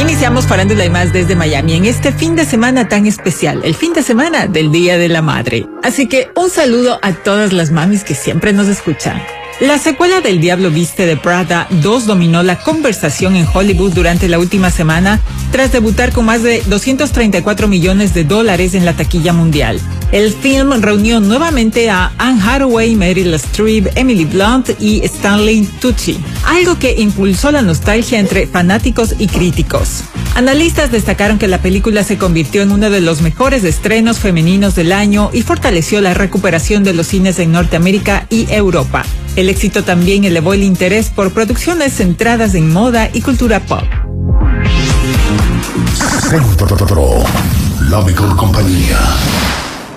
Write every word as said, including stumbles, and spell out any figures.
Iniciamos Farándula y Más desde Miami en este fin de semana tan especial, el fin de semana del Día de la Madre. Así que un saludo a todas las mamis que siempre nos escuchan. La secuela del Diablo Viste de Prada dos dominó la conversación en Hollywood durante la última semana tras debutar con más de doscientos treinta y cuatro millones de dólares en la taquilla mundial. El film reunió nuevamente a Anne Hathaway, Meryl Streep, Emily Blunt y Stanley Tucci, algo que impulsó la nostalgia entre fanáticos y críticos. Analistas destacaron que la película se convirtió en uno de los mejores estrenos femeninos del año y fortaleció la recuperación de los cines en Norteamérica y Europa. El éxito también elevó el interés por producciones centradas en moda y cultura pop. Centro, la mejor compañía.